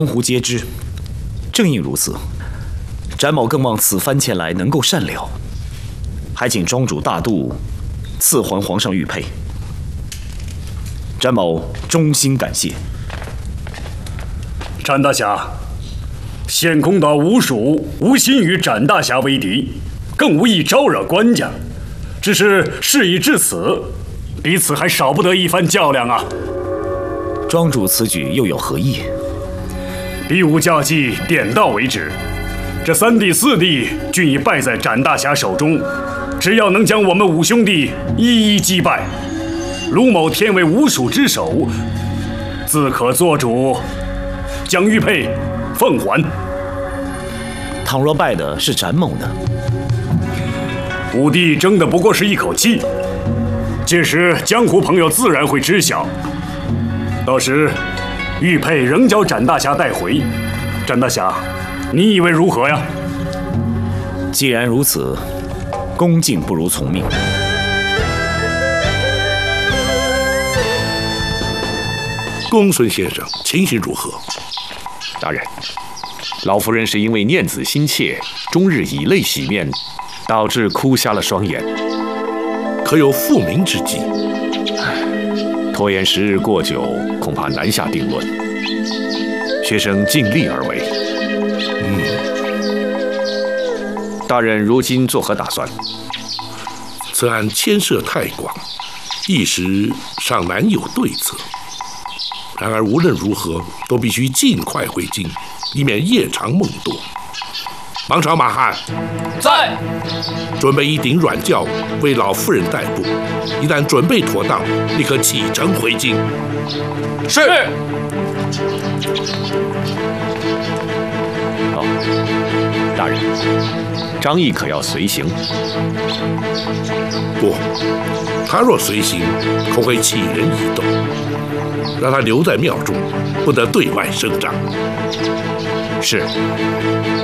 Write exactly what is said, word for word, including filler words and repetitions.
江湖皆知，正因如此，展某更望此番前来能够善了，还请庄主大度赐还皇上玉佩。展某衷心感谢。 展大侠，县公道无属无心与展大侠为敌，更无意招惹官家，只是事已至此，彼此还少不得一番较量啊。 庄主此举又有何意？ 比武架计点到为止，这三弟四弟均已败在展大侠手中，只要能将我们五兄弟一一击败，卢某天为吴蜀之首，自可做主，将玉佩奉还。 倘若败的是展某呢？ 五弟争的不过是一口气，届时江湖朋友自然会知晓。到时玉佩仍交展大侠带回。展大侠，你以为如何呀？ 既然如此，恭敬不如从命。 公孙先生，情形如何？ 大人，老夫人是因为念子心切，终日以泪洗面，导致哭瞎了双眼。 可有复明之计？ 拖延时日过久，恐怕难下定论。学生尽力而为。 嗯， 大人如今作何打算？ 此案牵涉太广，一时尚难有对策。然而无论如何，都必须尽快回京，以免夜长梦多。王朝马汉在， 准备一顶软轿为老夫人代步，一旦准备妥当，立刻启程回京。 是。 哦，大人，张毅可要随行？ 不，他若随行，恐会起人疑窦。让他留在庙中，不得对外声张。 是。